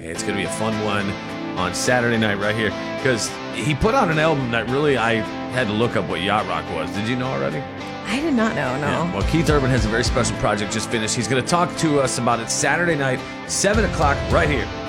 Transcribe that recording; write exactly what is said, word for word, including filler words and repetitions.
It's going to be a fun one on Saturday night right here because he put out an album that really I had to look up what yacht rock was. Did you know already? I did not know, no. Yeah. Well, Keith Urban has a very special project just finished. He's going to talk to us about it Saturday night, seven o'clock, right here